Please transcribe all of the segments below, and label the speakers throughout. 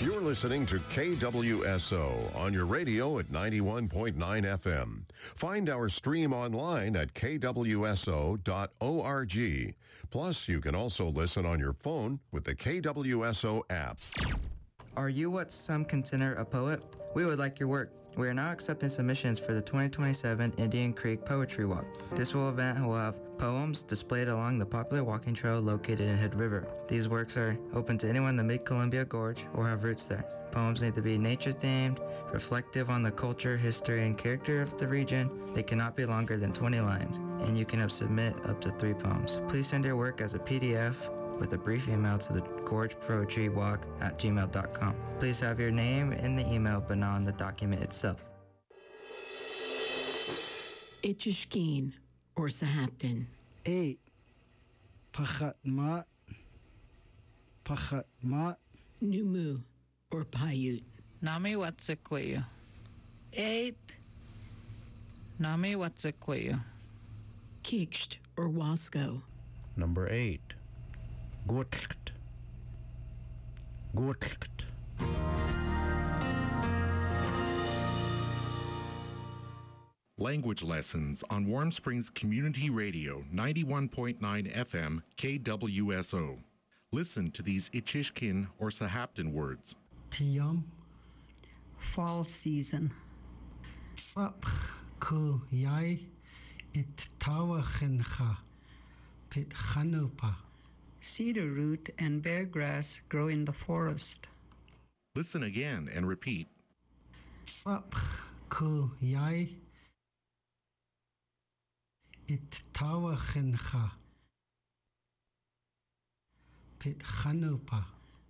Speaker 1: You're listening to KWSO on your radio at 91.9 FM. Find our stream online at kwso.org. Plus, you can also listen on your phone with the KWSO app.
Speaker 2: Are you what some consider a poet? We would like your work. We are now accepting submissions for the 2027 Indian Creek Poetry Walk. This event will have poems displayed along the popular walking trail located in Hood River. These works are open to anyone in the Mid-Columbia Gorge or have roots there. Poems need to be nature-themed, reflective on the culture, history, and character of the region. They cannot be longer than 20 lines, and you can submit up to 3 poems. Please send your work as a PDF with a brief email to the gorgepoetrywalk@gmail.com. Please have your name in the email but not on the document itself.
Speaker 3: Itchishkeen or Sahaptin.
Speaker 4: 8. Pakhatmat.
Speaker 3: Numu or Paiute.
Speaker 5: Nami Watsekweya. 8. Nami Watsekweya.
Speaker 3: Kiksht or Wasco.
Speaker 6: Number 8. Gutkt.
Speaker 7: Language lessons on Warm Springs Community Radio 91.9 FM KWSO. Listen to these Itchishkin or Sahaptin words.
Speaker 4: Tiyam.
Speaker 8: Fall season.
Speaker 4: Sapch ku yai it tawachencha pit chanupa.
Speaker 8: Cedar root and bear grass grow in the forest.
Speaker 7: Listen again and repeat.
Speaker 4: Sapch ku yai it tawachencha pit chanupa.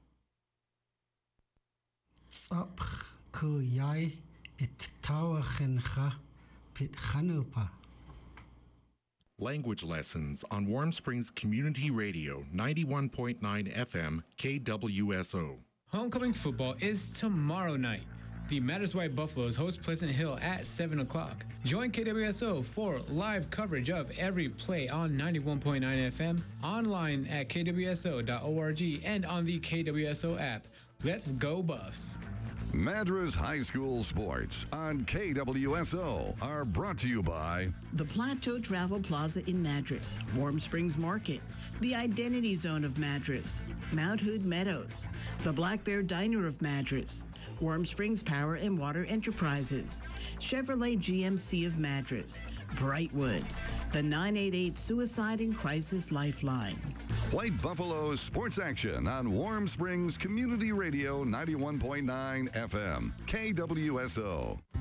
Speaker 4: Sapch ku yai it tawachencha pit chanupa.
Speaker 7: Language lessons on Warm Springs Community Radio 91.9 FM KWSO.
Speaker 9: Homecoming football is tomorrow night. The Matters White Buffaloes host Pleasant Hill at 7 o'clock. Join KWSO for live coverage of every play on 91.9 FM, online at kwso.org, and on the KWSO app. Let's go Buffs!
Speaker 10: Madras High School Sports on KWSO are brought to you by
Speaker 3: The Plateau Travel Plaza in Madras, Warm Springs Market, the Identity Zone of Madras, Mount Hood Meadows, the Black Bear Diner of Madras, Warm Springs Power and Water Enterprises, Chevrolet GMC of Madras, Brightwood, the 988 Suicide and Crisis Lifeline.
Speaker 10: White Buffaloes Sports Action on Warm Springs Community Radio 91.9 FM, KWSO.